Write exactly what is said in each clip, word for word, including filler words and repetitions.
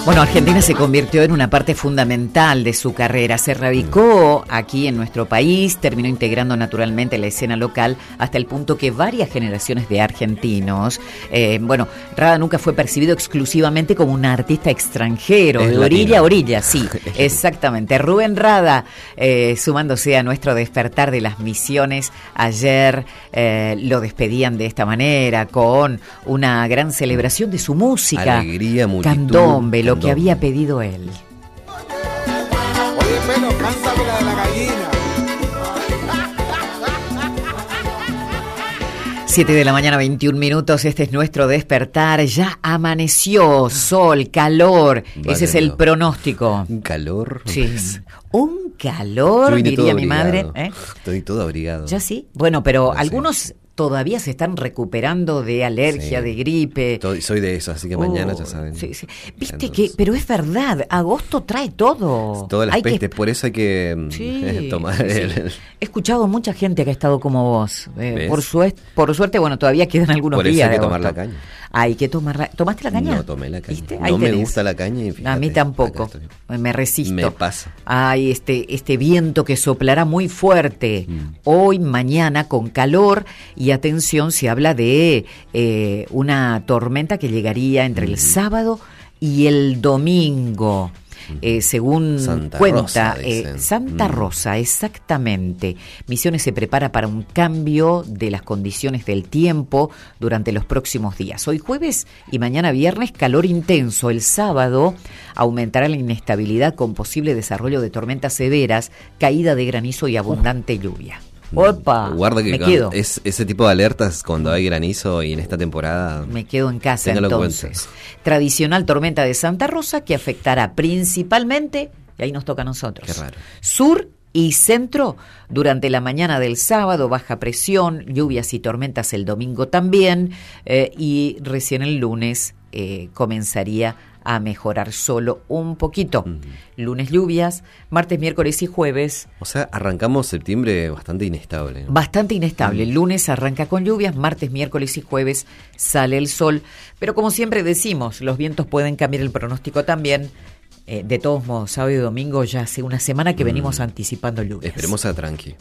Bueno, Argentina se convirtió en una parte fundamental de su carrera. Se radicó aquí en nuestro país, terminó integrando naturalmente la escena local hasta el punto que varias generaciones de argentinos, eh, bueno, Rada nunca fue percibido exclusivamente como un artista extranjero, es de latino. orilla a orilla, sí, exactamente. Rubén Rada, eh, sumándose a nuestro despertar de las misiones, ayer eh, lo despedían de esta manera, con una gran celebración de su música. Alegría, multitud. Candombe, lo que Candombe. había pedido él. Oye, pero cánsame la de la gallina. siete de la mañana, veintiún minutos, este es nuestro despertar. Ya amaneció, sol, calor, Vale, ese es el no. pronóstico. Un calor. Sí, pues. un Yo calor, vine todo diría mi abrigado. madre. ¿eh? Estoy todo abrigado. Ya sí, bueno, pero Ah, algunos sí. todavía se están recuperando de alergia, Sí. de gripe. Todo- soy de eso, así que mañana Oh, ya saben. sí, sí. Viste Entonces, que, pero es verdad, agosto trae todo. Todas las Hay que- pestes, por eso hay que mm, Sí, tomar sí, sí. el... He escuchado mucha gente que ha estado como vos. Eh, ¿Ves? por, suerte, por suerte, bueno, todavía quedan algunos Por eso días. hay que de tomar la agosto. caña. Hay que tomar la... ¿Tomaste la caña? No tomé la caña. ¿Viste? Ahí No me tenés. gusta la caña y A fíjate, mí tampoco. acá estoy. Me resisto. Me pasa. Hay este, este viento que soplará muy fuerte Mm. hoy, mañana, con calor. Y atención, se habla de eh, una tormenta que llegaría entre el sábado y el domingo. Eh, según Santa cuenta Rosa, eh, dicen. Santa Mm. Rosa, exactamente. Misiones se prepara para un cambio de las condiciones del tiempo durante los próximos días. Hoy jueves y mañana viernes calor intenso. El sábado aumentará la inestabilidad con posible desarrollo de tormentas severas, caída de granizo y abundante lluvia. Opa, Guarda que me con- quedo. es ese tipo de alertas cuando hay granizo y en esta temporada. Me quedo en casa Téngalo en entonces. Tradicional tormenta de Santa Rosa que afectará principalmente, y ahí nos toca a nosotros, Qué raro. sur y centro durante la mañana del sábado, baja presión, lluvias y tormentas el domingo también, eh, y recién el lunes eh, comenzaría a mejorar solo un poquito. Ujú. Lunes lluvias, martes, miércoles y jueves O sea, arrancamos septiembre bastante inestable, ¿no? bastante inestable. El lunes arranca con lluvias, martes, miércoles y jueves sale el sol. Pero como siempre decimos, los vientos pueden cambiar el pronóstico también. Eh, de todos modos, sábado y domingo ya hace una semana que venimos anticipando lluvias. Esperemos a tranqui.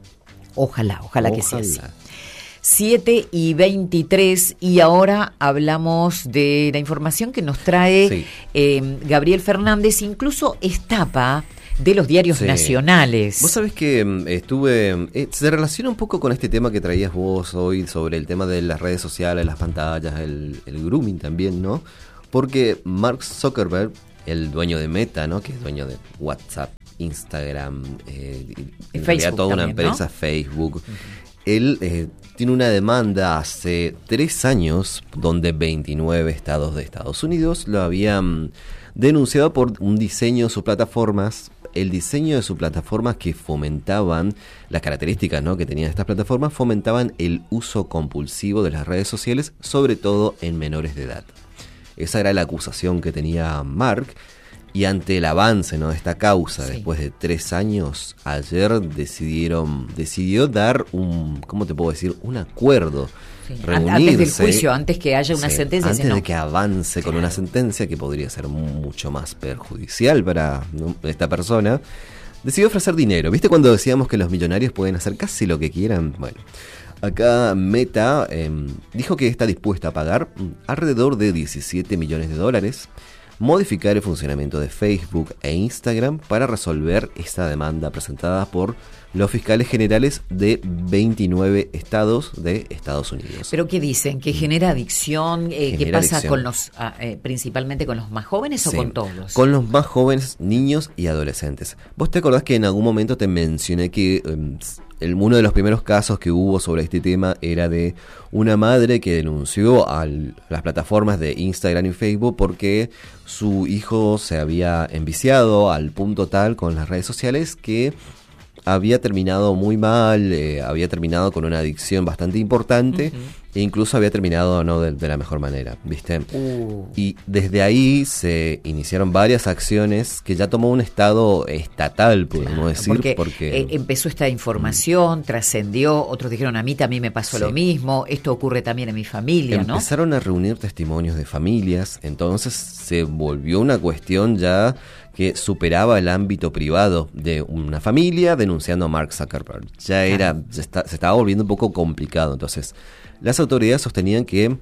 Ojalá, ojalá, que sea así. Ojalá. siete y veintitrés y ahora hablamos de la información que nos trae Sí. eh, Gabriel Fernández, incluso es tapa de los diarios Sí. nacionales. Vos sabés que mm, estuve... mm, eh, se relaciona un poco con este tema que traías vos hoy sobre el tema de las redes sociales, las pantallas, el, el grooming también, ¿no? Porque Mark Zuckerberg, el dueño de Meta, ¿no? Que es dueño de WhatsApp, Instagram, eh, y- en realidad Facebook toda una también, ¿no? empresa, Facebook. Él eh, tiene una demanda hace tres años donde veintinueve estados de Estados Unidos lo habían denunciado por un diseño de sus plataformas, el diseño de sus plataformas que fomentaban, las características, ¿no?, que tenían estas plataformas, fomentaban el uso compulsivo de las redes sociales, sobre todo en menores de edad. Esa era la acusación que tenía Mark. Y ante el avance, ¿no?, de esta causa, Sí. después de tres años, ayer decidieron, decidió dar un, ¿cómo te puedo decir?, un acuerdo. Sí. An- Reunirse, Antes del juicio, antes que haya una sí, sentencia. antes si no. de que avance con una sentencia que podría ser mucho más perjudicial para, ¿no?, esta persona, decidió ofrecer dinero. ¿Viste cuando decíamos que los millonarios pueden hacer casi lo que quieran? Bueno, acá Meta eh, dijo que está dispuesta a pagar mm, alrededor de diecisiete millones de dólares, modificar el funcionamiento de Facebook e Instagram para resolver esta demanda presentada por los fiscales generales de veintinueve estados de Estados Unidos. ¿Pero qué dicen? ¿Que genera adicción? Eh, ¿Qué Genera pasa adicción. con los, ah, eh, principalmente con los más jóvenes o Sí, con todos? Con los más jóvenes, niños y adolescentes. ¿Vos te acordás que en algún momento te mencioné que um, el, uno de los primeros casos que hubo sobre este tema era de una madre que denunció a las plataformas de Instagram y Facebook porque su hijo se había enviciado al punto tal con las redes sociales que había terminado muy mal, eh, había terminado con una adicción bastante importante, uh-huh. e incluso había terminado no de, de la mejor manera, ¿viste? Uh. Y desde ahí se iniciaron varias acciones que ya tomó un estado estatal, podemos claro, decir. Porque, porque eh, empezó esta información, mm. trascendió, otros dijeron, a mí también me pasó sí. lo mismo, esto ocurre también en mi familia, ¿no? Empezaron a reunir testimonios de familias, entonces se volvió una cuestión ya que superaba el ámbito privado de una familia denunciando a Mark Zuckerberg. Ya era, claro. se, está, se estaba volviendo un poco complicado. Entonces, las autoridades sostenían que,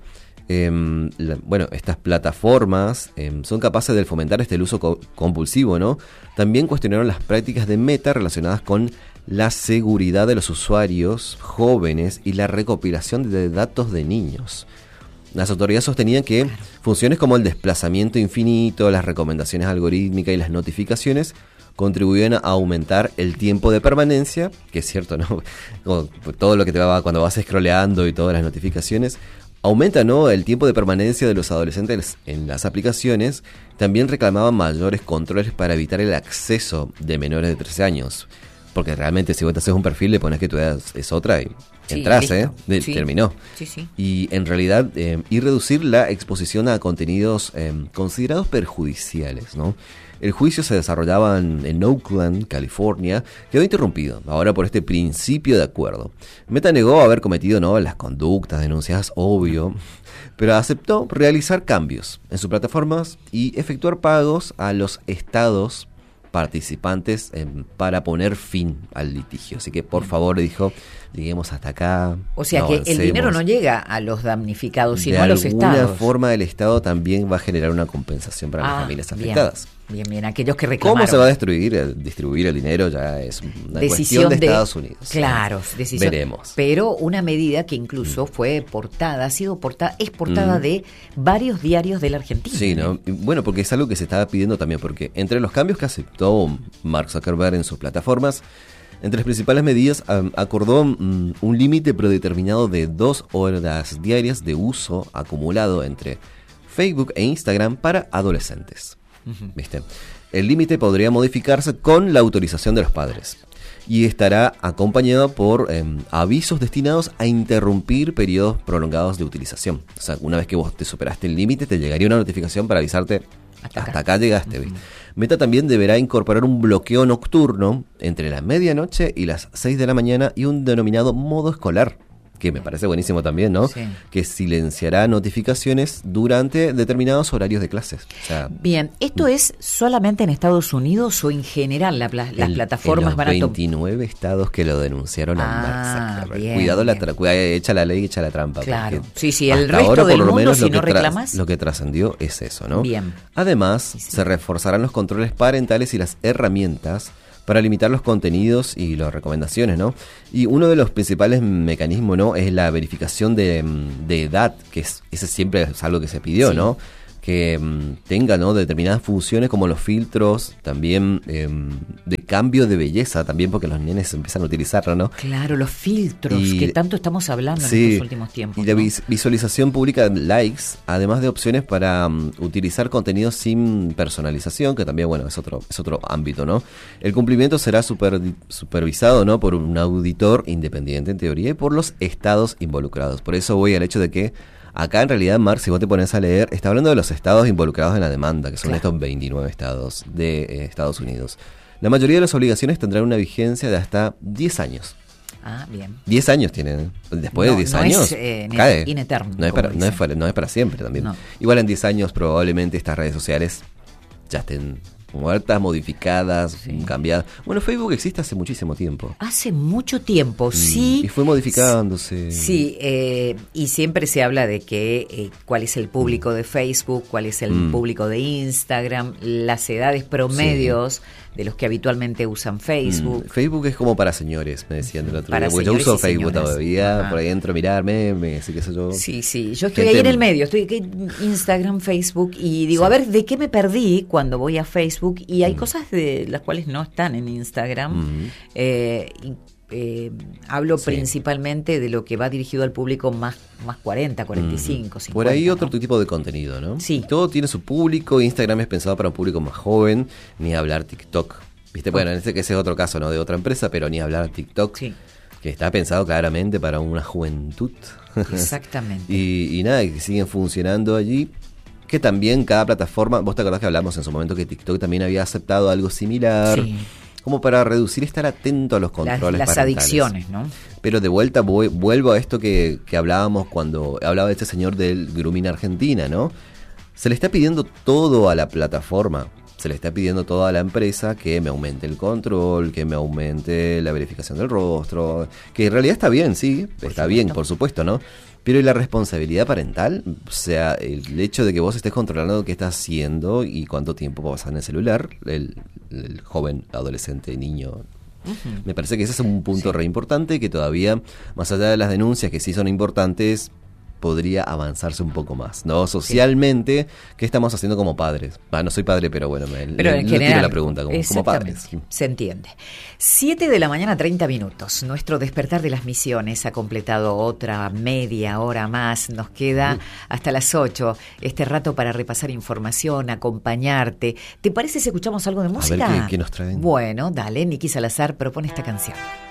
eh, la, bueno, estas plataformas eh, son capaces de fomentar este uso co- compulsivo, ¿no? También cuestionaron las prácticas de Meta relacionadas con la seguridad de los usuarios jóvenes y la recopilación de datos de niños. Las autoridades sostenían que claro. funciones como el desplazamiento infinito, las recomendaciones algorítmicas y las notificaciones contribuyen a aumentar el tiempo de permanencia, que es cierto, ¿no? Todo lo que te va cuando vas scrolleando y todas las notificaciones, aumenta, ¿no?, el tiempo de permanencia de los adolescentes en las aplicaciones. También reclamaban mayores controles para evitar el acceso de menores de trece años. Porque realmente si vos te haces un perfil, le pones que tu edad es otra y sí, entras, ¿eh? De, sí. Terminó. Sí, sí. Y en realidad, eh, y reducir la exposición a contenidos eh, considerados perjudiciales, ¿no? El juicio se desarrollaba en, en Oakland, California, quedó interrumpido, ahora por este principio de acuerdo. Meta negó haber cometido, ¿no?, las conductas denunciadas, obvio, pero aceptó realizar cambios en sus plataformas y efectuar pagos a los estados participantes eh, para poner fin al litigio. Así que por favor, dijo, lleguemos hasta acá. O sea no que avancemos. El dinero no llega a los damnificados, sino de a los estados. De alguna forma el Estado también va a generar una compensación para ah, las familias afectadas. Bien, bien, aquellos que reclamaron. ¿Cómo se va a destruir, el, distribuir el dinero? Ya es una decisión cuestión de, de Estados Unidos. Claro, ¿sí? decisión. Veremos. Pero una medida que incluso mm. fue portada, ha sido portada, es portada mm. de varios diarios de la Argentina. Sí, ¿no? Y bueno, porque es algo que se estaba pidiendo también, porque entre los cambios que aceptó Mark Zuckerberg en sus plataformas, entre las principales medidas um, acordó um, un límite predeterminado de dos horas diarias de uso acumulado entre Facebook e Instagram para adolescentes. Uh-huh. ¿Viste? El límite podría modificarse con la autorización de los padres y estará acompañado por eh, avisos destinados a interrumpir periodos prolongados de utilización. O sea, una vez que vos te superaste el límite, te llegaría una notificación para avisarte hasta, hasta acá. acá llegaste. ¿Viste? Uh-huh. Meta también deberá incorporar un bloqueo nocturno entre la medianoche y las seis de la mañana y un denominado modo escolar, que me parece buenísimo también, ¿no? Sí. Que silenciará notificaciones durante determinados horarios de clases. O sea, bien, ¿esto es solamente en Estados Unidos o en general la, la, las el, plataformas en los van a tomar? veintinueve estados que lo denunciaron ah, a Mark Zuckerberg. Bien, Cuidado, bien. La tra- cuidado, echa la ley, echa la trampa. Claro, sí, sí, el resto ahora, del por lo mundo, menos, si lo no que tra- reclamas. Lo que trascendió es eso, ¿no? Bien. Además, sí, sí. se reforzarán los controles parentales y las herramientas para limitar los contenidos y las recomendaciones, ¿no? Y uno de los principales mecanismos, ¿no?, es la verificación de, de edad, que es ese siempre es algo que se pidió, sí. ¿no? Que um, tenga, ¿no?, determinadas funciones como los filtros, también eh, de cambio de belleza, también porque los nenes empiezan a utilizarlo, ¿no? Claro, los filtros, y, que tanto estamos hablando sí, en estos últimos tiempos. Y la ¿no? vis- visualización pública de likes, además de opciones para um, utilizar contenido sin personalización, que también, bueno, es otro es otro ámbito, ¿no? El cumplimiento será super, supervisado, ¿no?, por un auditor independiente, en teoría, y por los estados involucrados. Por eso voy al hecho de que acá en realidad, Mark, si vos te pones a leer, está hablando de los estados involucrados en la demanda, que son claro. estos veintinueve estados de eh, Estados Unidos. La mayoría de las obligaciones tendrán una vigencia de hasta diez años. Ah, bien. diez años tienen. Después no, de diez no años, es, eh, cae. In eterno, no, es para, no, es para, no es para siempre también. No. Igual en diez años probablemente estas redes sociales ya estén muertas, modificadas, sí. cambiadas. Bueno, Facebook existe hace muchísimo tiempo. Hace mucho tiempo, sí. Y fue modificándose. Sí, eh, y siempre se habla de que eh, cuál es el público de Facebook, cuál es el mm. público de Instagram, las edades promedios sí. de los que habitualmente usan Facebook. Mm. Facebook es como para señores, me decían el otro para día. Yo uso Facebook señoras. todavía, Ajá. por ahí entro a mirar memes, así que sé yo. Sí, sí, yo estoy Gente ahí en el medio, estoy en Instagram, Facebook, y digo, sí. a ver, ¿de qué me perdí cuando voy a Facebook? Y hay mm. cosas de las cuales no están en Instagram. Mm. Eh, y, eh, hablo sí. principalmente de lo que va dirigido al público más, más cuarenta, cuarenta y cinco, mm. cincuenta. Por ahí otro ¿no? tipo de contenido, ¿no? Sí. Todo tiene su público. Instagram es pensado para un público más joven, ni hablar TikTok. Viste, bueno, en este que ese es otro caso, ¿no? De otra empresa, pero ni hablar TikTok, Sí. que está pensado claramente para una juventud. Exactamente. y, y nada, que siguen funcionando allí. Que también cada plataforma, vos te acordás que hablamos en su momento que TikTok también había aceptado algo similar, Sí. como para reducir, estar atento a los Las, controles las parentales. adicciones, ¿no? Pero de vuelta voy- vuelvo a esto que, que hablábamos cuando hablaba de este señor del grooming Argentina, ¿no? Se le está pidiendo todo a la plataforma, se le está pidiendo todo a la empresa que me aumente el control, que me aumente la verificación del rostro, que en realidad está bien, sí, Por está supuesto. bien, por supuesto, ¿no? Pero ¿y la responsabilidad parental? O sea, el hecho de que vos estés controlando qué estás haciendo y cuánto tiempo pasas en el celular, el, el joven, adolescente, niño. Ujú. Me parece que ese es un punto Sí. re importante que todavía, más allá de las denuncias que sí son importantes, podría avanzarse un poco más, ¿no? Socialmente, ¿qué estamos haciendo como padres? Ah, no soy padre, pero bueno, me Pero le- en le general, tiro la pregunta, como, como padres. exactamente, se entiende. Siete de la mañana, treinta minutos. Nuestro despertar de las misiones ha completado otra media hora más. Nos queda hasta las ocho este rato para repasar información, acompañarte. ¿Te parece si escuchamos algo de música? qué- qué nos traen. Bueno, dale, Nicky Salazar propone esta canción.